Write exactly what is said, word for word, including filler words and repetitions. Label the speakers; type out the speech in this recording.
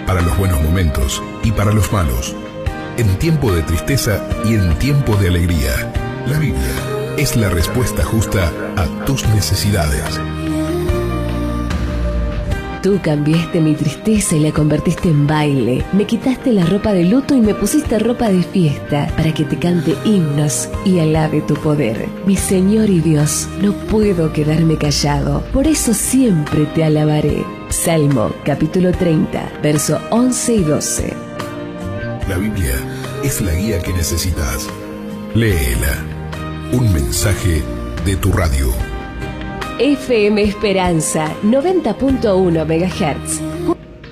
Speaker 1: para los buenos momentos y para los malos, en tiempo de tristeza y en tiempo de alegría. La Biblia es la respuesta justa a tus necesidades.
Speaker 2: Tú cambiaste mi tristeza y la convertiste en baile. Me quitaste la ropa de luto y me pusiste ropa de fiesta para que te cante himnos y alabe tu poder. Mi Señor y Dios, no puedo quedarme callado, por eso siempre te alabaré. Salmo capítulo treinta, verso once y doce.
Speaker 1: La Biblia es la guía que necesitas. Léela. Un mensaje de tu radio.
Speaker 2: F M Esperanza noventa punto uno megahertz.